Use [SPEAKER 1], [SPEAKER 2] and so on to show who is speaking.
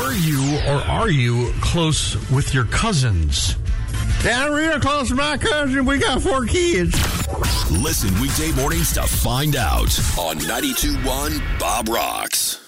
[SPEAKER 1] Were you or are you close with your cousins?
[SPEAKER 2] Yeah, I'm real close to my cousin. We got 4 kids.
[SPEAKER 3] Listen weekday mornings to find out on 92.1 Bob Rocks.